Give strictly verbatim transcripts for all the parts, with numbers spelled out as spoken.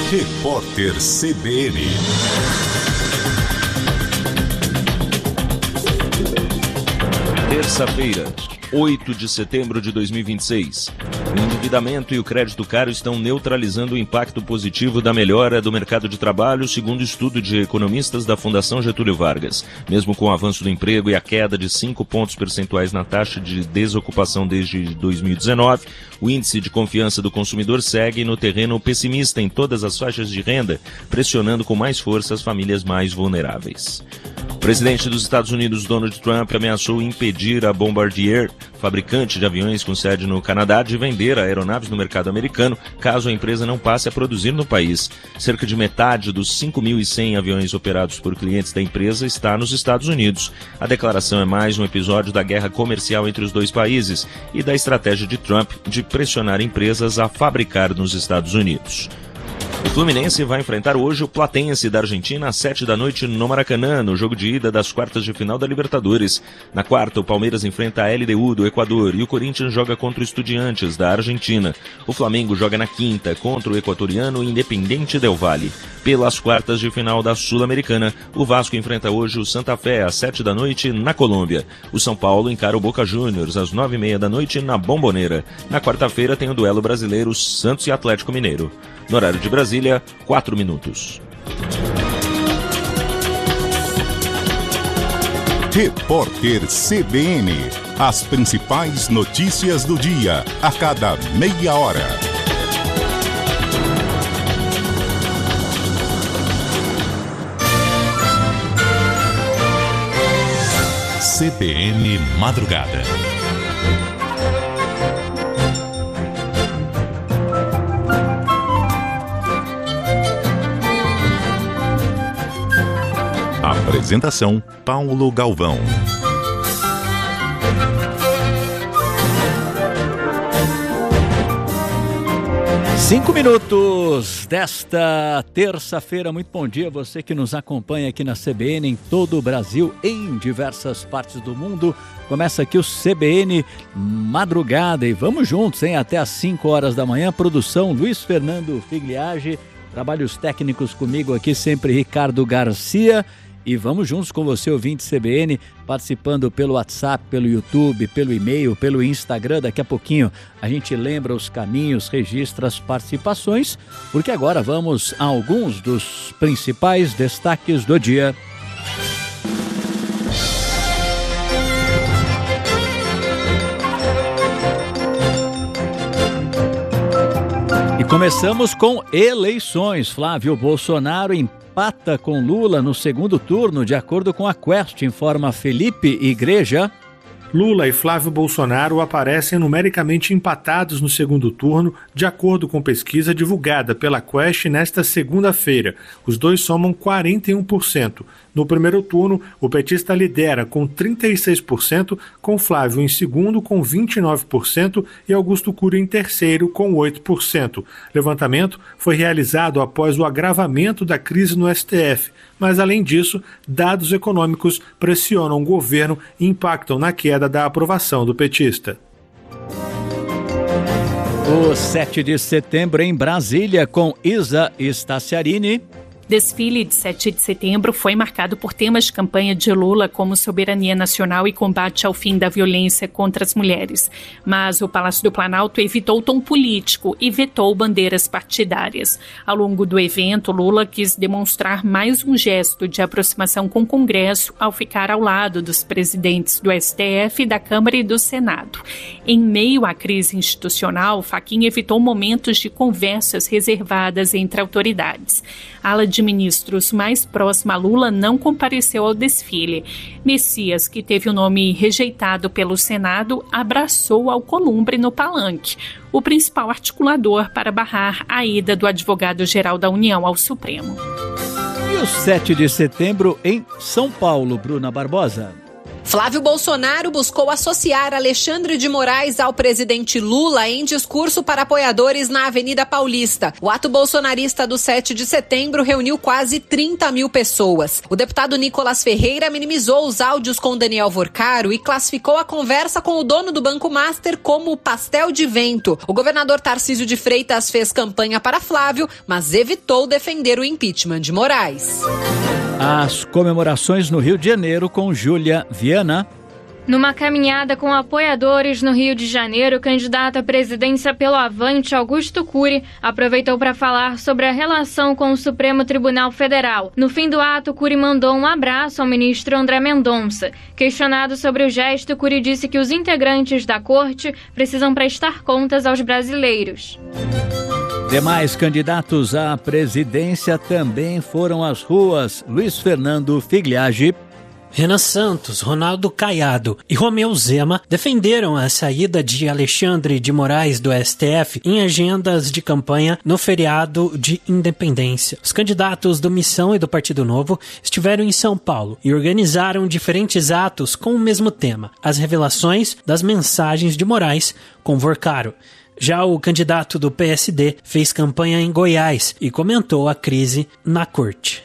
Repórter C B N. Terça-feira, oito de setembro de dois mil e vinte e seis. O endividamento e o crédito caro estão neutralizando o impacto positivo da melhora do mercado de trabalho, segundo estudo de economistas da Fundação Getúlio Vargas. Mesmo com o avanço do emprego e a queda de cinco pontos percentuais na taxa de desocupação desde dois mil e dezenove, o índice de confiança do consumidor segue no terreno pessimista em todas as faixas de renda, pressionando com mais força as famílias mais vulneráveis. O presidente dos Estados Unidos, Donald Trump, ameaçou impedir a Bombardier, fabricante de aviões com sede no Canadá, de vender aeronaves no mercado americano, caso a empresa não passe a produzir no país. Cerca de metade dos cinco mil e cem aviões operados por clientes da empresa está nos Estados Unidos. A declaração é mais um episódio da guerra comercial entre os dois países e da estratégia de Trump de pressionar empresas a fabricar nos Estados Unidos. O Fluminense vai enfrentar hoje o Platense da Argentina às sete da noite no Maracanã, no jogo de ida das quartas de final da Libertadores. Na quarta, o Palmeiras enfrenta a L D U do Equador e o Corinthians joga contra o Estudiantes da Argentina. O Flamengo joga na quinta contra o equatoriano Independiente del Valle. Pelas quartas de final da Sul-Americana, o Vasco enfrenta hoje o Santa Fé às sete da noite na Colômbia. O São Paulo encara o Boca Juniors às nove e meia da noite na Bombonera. Na quarta-feira tem o duelo brasileiro Santos e Atlético Mineiro. No horário de Brasília, quatro minutos. Repórter C B N. As principais notícias do dia, a cada meia hora. C B N Madrugada. Apresentação: Paulo Galvão. Cinco minutos desta terça-feira. Muito bom dia a você que nos acompanha aqui na C B N em todo o Brasil, em diversas partes do mundo. Começa aqui o C B N Madrugada e vamos juntos, hein? Até às cinco horas da manhã. Produção Luiz Fernando Figliage. Trabalhos técnicos comigo aqui sempre Ricardo Garcia. E vamos juntos com você, ouvinte C B N, participando pelo WhatsApp, pelo YouTube, pelo e-mail, pelo Instagram. Daqui a pouquinho a gente lembra os caminhos, registra as participações, porque agora vamos a alguns dos principais destaques do dia. E começamos com eleições. Flávio Bolsonaro em empata com Lula no segundo turno, de acordo com a Quest, informa Felipe Igreja. Lula e Flávio Bolsonaro aparecem numericamente empatados no segundo turno, de acordo com pesquisa divulgada pela Quest nesta segunda-feira. Os dois somam quarenta e um por cento. No primeiro turno, o petista lidera com trinta e seis por cento, com Flávio em segundo com vinte e nove por cento e Augusto Cury em terceiro com oito por cento. Levantamento foi realizado após o agravamento da crise no S T F, mas além disso, dados econômicos pressionam o governo e impactam na queda da aprovação do petista. O sete de setembro em Brasília com Isa Staciarini. Desfile de sete de setembro foi marcado por temas de campanha de Lula como soberania nacional e combate ao fim da violência contra as mulheres. Mas o Palácio do Planalto evitou o tom político e vetou bandeiras partidárias. Ao longo do evento, Lula quis demonstrar mais um gesto de aproximação com o Congresso ao ficar ao lado dos presidentes do S T F, da Câmara e do Senado. Em meio à crise institucional, Fachin evitou momentos de conversas reservadas entre autoridades. A ala de ministros mais próxima a Lula não compareceu ao desfile. Messias, que teve o nome rejeitado pelo Senado, abraçou o Alcolumbre no palanque, o principal articulador para barrar a ida do advogado-geral da União ao Supremo. E o sete de setembro em São Paulo, Bruna Barbosa? Flávio Bolsonaro buscou associar Alexandre de Moraes ao presidente Lula em discurso para apoiadores na Avenida Paulista. O ato bolsonarista do sete de setembro reuniu quase trinta mil pessoas. O deputado Nicolas Ferreira minimizou os áudios com Daniel Vorcaro e classificou a conversa com o dono do Banco Master como pastel de vento. O governador Tarcísio de Freitas fez campanha para Flávio, mas evitou defender o impeachment de Moraes. As comemorações no Rio de Janeiro com Júlia Viana. Numa caminhada com apoiadores no Rio de Janeiro, o candidato à presidência pelo Avante, Augusto Cury, aproveitou para falar sobre a relação com o Supremo Tribunal Federal. No fim do ato, Cury mandou um abraço ao ministro André Mendonça. Questionado sobre o gesto, Cury disse que os integrantes da corte precisam prestar contas aos brasileiros. Demais candidatos à presidência também foram às ruas. Luiz Fernando Figliagi, Renan Santos, Ronaldo Caiado e Romeu Zema defenderam a saída de Alexandre de Moraes do S T F em agendas de campanha no feriado de Independência. Os candidatos do Missão e do Partido Novo estiveram em São Paulo e organizaram diferentes atos com o mesmo tema: as revelações das mensagens de Moraes com Vorcaro. Já o candidato do P S D fez campanha em Goiás e comentou a crise na corte.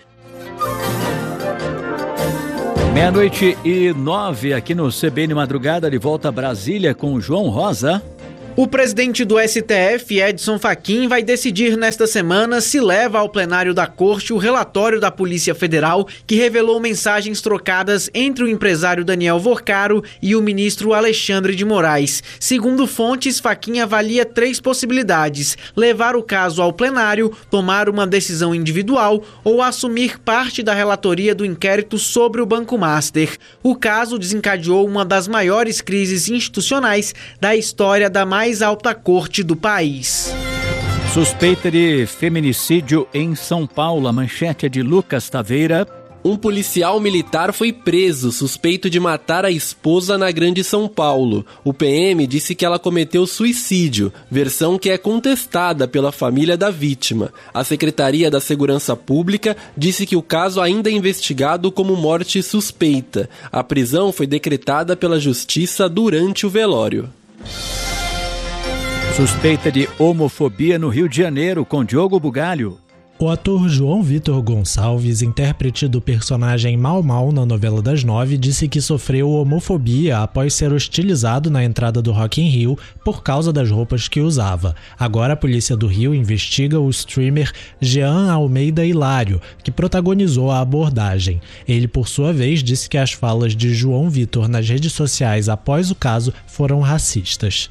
Meia-noite e nove aqui no C B N Madrugada, de volta a Brasília com João Rosa. O presidente do S T F, Edson Fachin, vai decidir nesta semana se leva ao plenário da Corte o relatório da Polícia Federal que revelou mensagens trocadas entre o empresário Daniel Vorcaro e o ministro Alexandre de Moraes. Segundo fontes, Fachin avalia três possibilidades: levar o caso ao plenário, tomar uma decisão individual ou assumir parte da relatoria do inquérito sobre o Banco Master. O caso desencadeou uma das maiores crises institucionais da história da mais alta corte do país. Suspeita de feminicídio em São Paulo. A manchete é de Lucas Taveira. Um policial militar foi preso, suspeito de matar a esposa na Grande São Paulo. O P M disse que ela cometeu suicídio, versão que é contestada pela família da vítima. A Secretaria da Segurança Pública disse que o caso ainda é investigado como morte suspeita. A prisão foi decretada pela Justiça durante o velório. Suspeita de homofobia no Rio de Janeiro, com Diogo Bugalho. O ator João Vitor Gonçalves, intérprete do personagem Mau Mau na novela das nove, disse que sofreu homofobia após ser hostilizado na entrada do Rock in Rio por causa das roupas que usava. Agora a polícia do Rio investiga o streamer Jean Almeida Hilário, que protagonizou a abordagem. Ele, por sua vez, disse que as falas de João Vitor nas redes sociais após o caso foram racistas.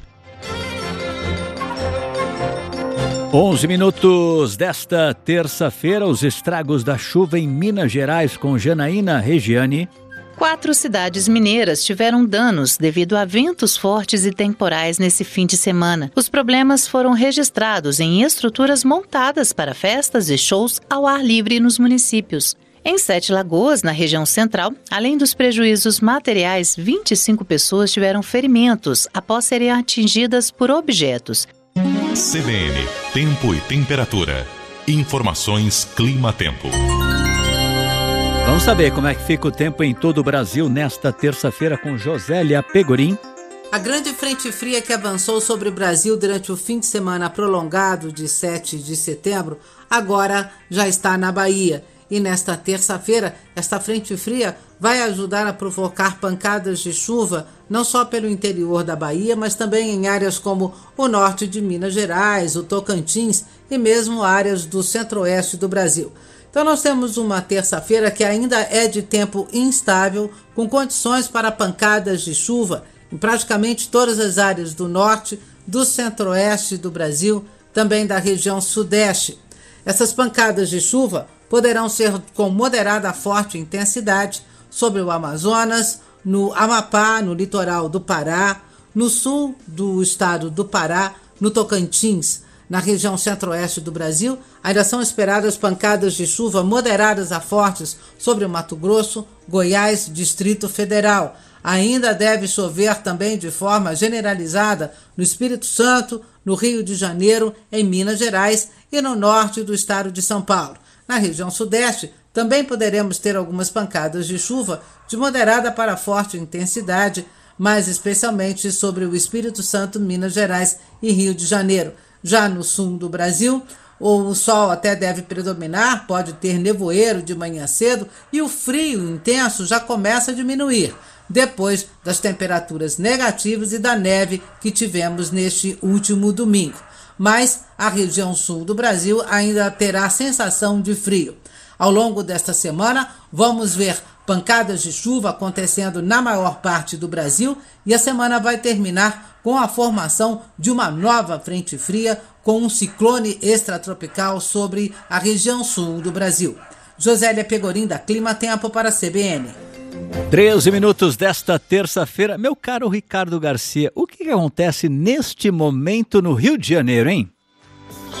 onze minutos desta terça-feira, os estragos da chuva em Minas Gerais com Janaína Regiane. Quatro cidades mineiras tiveram danos devido a ventos fortes e temporais nesse fim de semana. Os problemas foram registrados em estruturas montadas para festas e shows ao ar livre nos municípios. Em Sete Lagoas, na região central, além dos prejuízos materiais, vinte e cinco pessoas tiveram ferimentos após serem atingidas por objetos. C B N, Tempo e Temperatura. Informações Clima-Tempo. Vamos saber como é que fica o tempo em todo o Brasil nesta terça-feira com Josélia Pegorim. A grande frente fria que avançou sobre o Brasil durante o fim de semana prolongado de sete de setembro, agora já está na Bahia. E nesta terça-feira, esta frente fria vai ajudar a provocar pancadas de chuva, não só pelo interior da Bahia, mas também em áreas como o norte de Minas Gerais, o Tocantins e mesmo áreas do centro-oeste do Brasil. Então nós temos uma terça-feira que ainda é de tempo instável, com condições para pancadas de chuva em praticamente todas as áreas do norte, do centro-oeste do Brasil, também da região sudeste. Essas pancadas de chuva poderão ser com moderada a forte intensidade sobre o Amazonas, no Amapá, no litoral do Pará, no sul do estado do Pará, no Tocantins. Na região centro-oeste do Brasil, ainda são esperadas pancadas de chuva moderadas a fortes sobre o Mato Grosso, Goiás, Distrito Federal. Ainda deve chover também de forma generalizada no Espírito Santo, no Rio de Janeiro, em Minas Gerais e no norte do estado de São Paulo. Na região sudeste, Também poderemos ter algumas pancadas de chuva de moderada para forte intensidade, mais especialmente sobre o Espírito Santo, Minas Gerais e Rio de Janeiro. Já no sul do Brasil, o sol até deve predominar, pode ter nevoeiro de manhã cedo e o frio intenso já começa a diminuir, depois das temperaturas negativas e da neve que tivemos neste último domingo. Mas a região sul do Brasil ainda terá sensação de frio. Ao longo desta semana, vamos ver pancadas de chuva acontecendo na maior parte do Brasil e a semana vai terminar com a formação de uma nova frente fria com um ciclone extratropical sobre a região sul do Brasil. Josélia Pegorim, da Clima Tempo, para a C B N. treze minutos desta terça-feira. Meu caro Ricardo Garcia, o que acontece neste momento no Rio de Janeiro, hein?